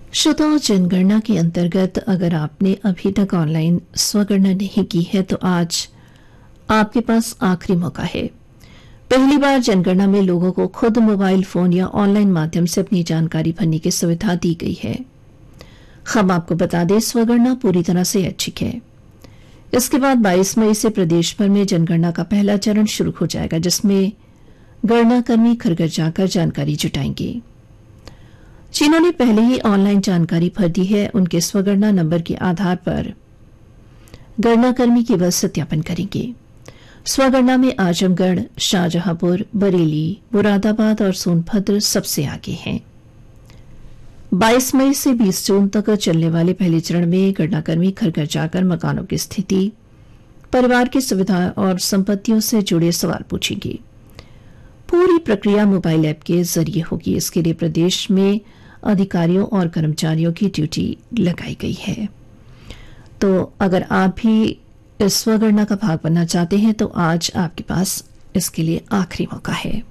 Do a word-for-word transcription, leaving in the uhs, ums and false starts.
श्रोताओं, जनगणना के अंतर्गत अगर आपने अभी तक ऑनलाइन स्वगणना नहीं की है तो आज आपके पास आखिरी मौका है। पहली बार जनगणना में लोगों को खुद मोबाइल फोन या ऑनलाइन माध्यम से अपनी जानकारी भरने की सुविधा दी गई है। हम आपको बता दें, स्वगणना पूरी तरह से ऐच्छिक है। इसके बाद बाईस मई से प्रदेश भर में जनगणना का पहला चरण शुरू हो जाएगा, जिसमें गणनाकर्मी घर घर जाकर जानकारी जुटाएंगे। जिन्होंने पहले ही ऑनलाइन जानकारी भर दी है, उनके स्वगणना नंबर के आधार पर गणनाकर्मी केवल सत्यापन करेंगे। स्वगणना में आजमगढ़, शाहजहांपुर, बरेली, मुरादाबाद और सोनभद्र सबसे आगे हैं। बाईस मई से बीस जून तक चलने वाले पहले चरण में गणनाकर्मी घर घर जाकर मकानों की स्थिति, परिवार की सुविधा और संपत्तियों से जुड़े सवाल पूछेंगे। पूरी प्रक्रिया मोबाइल ऐप के जरिए होगी। इसके लिए प्रदेश में अधिकारियों और कर्मचारियों की ड्यूटी लगाई गई है। तो अगर आप भी इस स्वगणना का भाग बनना चाहते हैं तो आज आपके पास इसके लिए आखिरी मौका है।